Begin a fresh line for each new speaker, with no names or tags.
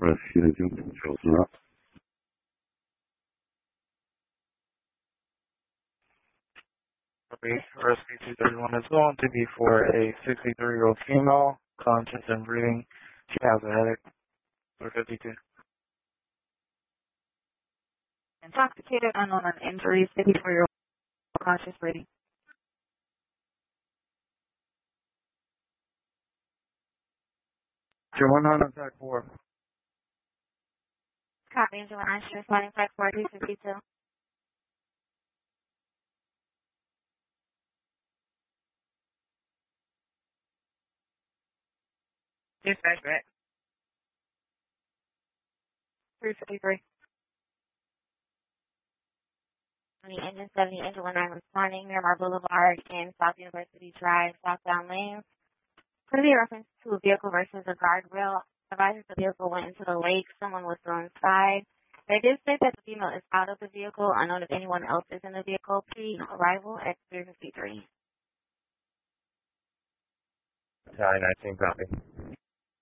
Rescue Joseph.
Rescue 231 is going to be for a 63-year-old female, conscious and breathing. She has a headache. For 52.
Intoxicated, unknown on injuries, 54-year-old, conscious breathing.
Joe 19 on track 4.
Copy, Joe 19, responding track 4, 352.
Dispatch back.
353. Engine 70, Engine 19 responding, Miramar Boulevard and South University Drive, southbound lanes. For the reference to a vehicle versus a guardrail, advisors the vehicle went into the lake. Someone was still inside. They did say that the female is out of the vehicle. Unknown if anyone else is in the vehicle. Pre-arrival at 353.
Charlie 19, copy.